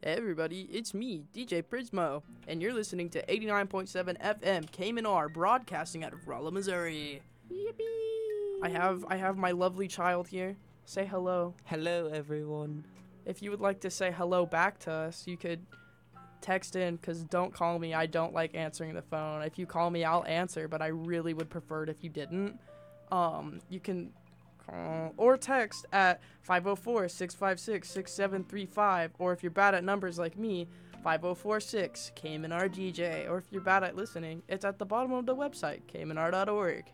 Hey everybody, it's me, DJ Prismo, and you're listening to 89.7 FM KMNR, broadcasting out of Rolla, Missouri. Yippee! I have my lovely child here. Say hello. Hello, everyone. If you would like to say hello back to us, you could text in, because don't call me. I don't like answering the phone. If you call me, I'll answer, but I really would prefer it if you didn't. You can call or text at 504-656-6735, or if you're bad at numbers like me, 5046 KMNR DJ, or if you're bad at listening, it's at the bottom of the website, kmnr.org.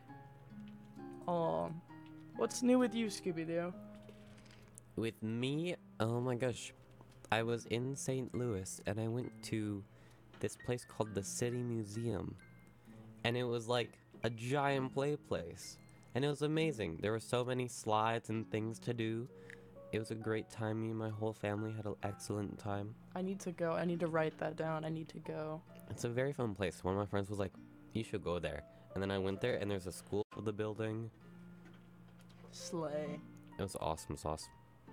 What's new with you, Scooby-Doo? With me, oh my gosh, I was in St. Louis and I went to this place called the City Museum, and it was like a giant play place, and it was amazing. There were so many slides and things to do. It was a great time. Me and my whole family had an excellent time. I need to go. I need to write that down. I need to go. It's a very fun place. One of my friends was like, you should go there. And then I went there, and there's a school of the building. Slay. It was awesome sauce.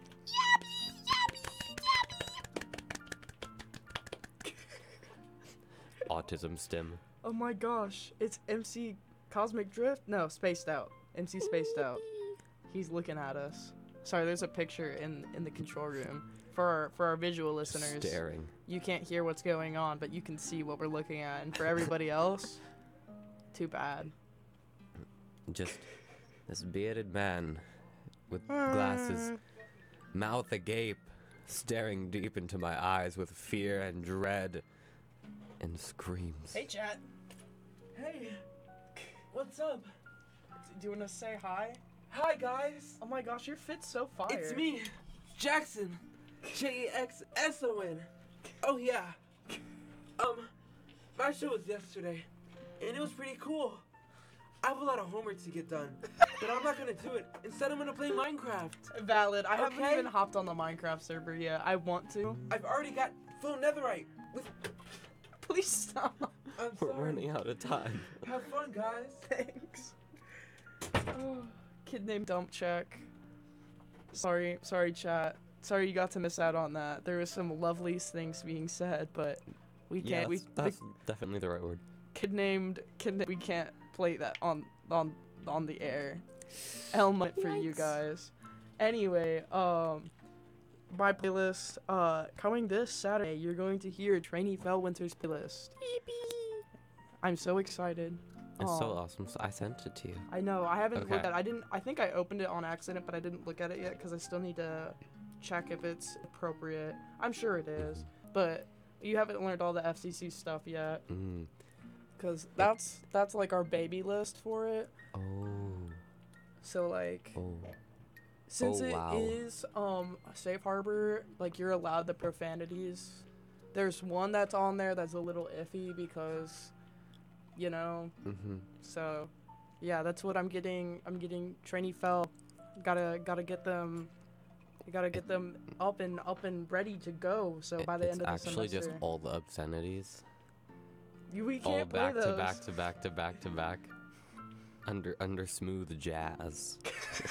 Autism stem. Oh my gosh, it's MC Cosmic Drift? No, Spaced Out. MC Spaced Out. He's looking at us. Sorry, there's a picture in the control room. For our visual listeners, Staring. you can't hear what's going on, but you can see what we're looking at. And for everybody else, too bad. Just this bearded man with glasses, mouth agape, staring deep into my eyes with fear and dread, and screams. Hey, chat. Hey, what's up? Do you want to say hi? Hi guys, Oh my gosh, your fit's so fire. it's me, Jackson, Jaxson. Oh yeah. My show was yesterday, and it was pretty cool. I have a lot of homework to get done, but I'm not gonna do it. Instead, I'm gonna play Minecraft. Valid. I haven't Okay. even hopped on the Minecraft server yet. I want to. I've already got full netherite. Please stop. I'm We're sorry. running out of time. Have fun, guys. Thanks. Oh, kid named Dump Check. Sorry, chat. Sorry you got to miss out on that. There was some lovely things being said, but we Yeah, can't. that's definitely the right word. We can't play that on the air. Helmet for you Yikes. guys. Anyway, my playlist. Coming this Saturday, you're going to hear Trainee Fellwinter's playlist. I'm so excited. It's so Aw. awesome. So I sent it to you. I know. I haven't Okay. looked at. I think I opened it on accident, but I didn't look at it yet because I still need to check if it's appropriate. I'm sure it is, but you haven't learned all the FCC stuff yet, Mm. because that's like our baby list for it. Oh. So like, Oh. since Oh, it wow. is a safe harbor, like you're allowed the profanities. There's one that's on there that's a little iffy because, you know. Mhm. So, yeah, that's what I'm getting. I'm getting Trainee Fell. Gotta get them. You gotta get them up and ready to go. So by the It's end of the actually semester, just all the obscenities, we all can't play back to those. back to back to back to back, under smooth jazz.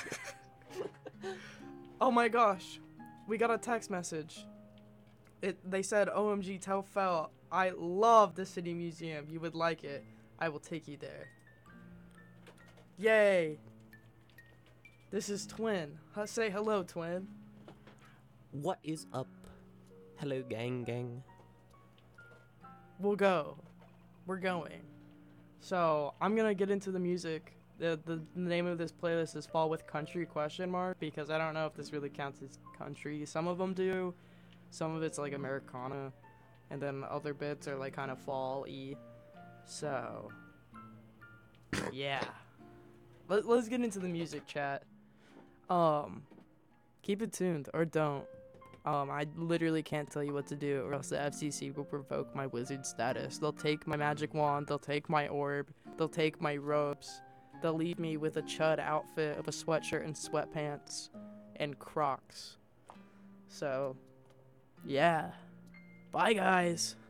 Oh my gosh, we got a text message. They said, "OMG, tell Fell I love the City Museum. You would like it. I will take you there." Yay! This is Twin. Say hello, Twin. What is up? Hello, gang. We'll go. We're going. So I'm gonna get into the music. The name of this playlist is Fall with Country ? Because I don't know if this really counts as country. Some of them do. Some of it's like Americana, and then other bits are like kind of fall-y. So yeah. Let's get into the music, chat. Keep it tuned or don't. I literally can't tell you what to do, or else the FCC will revoke my wizard status. They'll take my magic wand, they'll take my orb, they'll take my robes. They'll leave me with a chud outfit of a sweatshirt and sweatpants and Crocs. So, yeah. Bye, guys.